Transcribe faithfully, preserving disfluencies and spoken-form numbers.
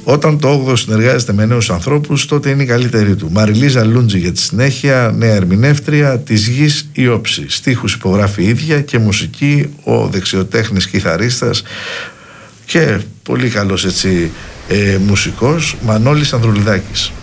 Όταν το όγδοο συνεργάζεται με νέους ανθρώπους, τότε είναι η καλύτερη του. Μαριλίζα Λούντζη για τη συνέχεια, νέα ερμηνεύτρια, της Γης η όψη. Στίχους υπογράφει η ίδια και μουσική ο δεξιοτέχνης κιθαρίστας και πολύ καλός έτσι ε, μουσικός Μανώλης Ανδρουλιδάκης.